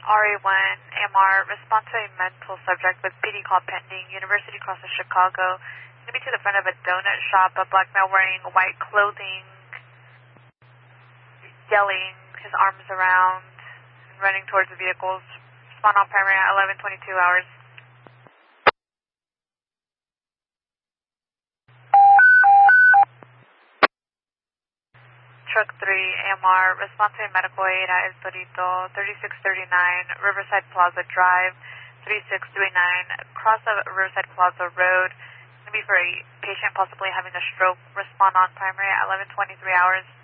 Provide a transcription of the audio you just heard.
RA1, AMR, respond to a mental subject with PD call pending, University Cross of Chicago. Going to be to the front of a donut shop, a black male wearing white clothing, yelling, his arms around, and running towards the vehicles. Respond on primary at 11:22 hours. Truck 3, AMR, respond to a medical aid at El Torito, 3639 Riverside Plaza Drive, 3639, cross of Riverside Plaza Road. Going to be for a patient possibly having a stroke. Respond on primary at 11:23 hours.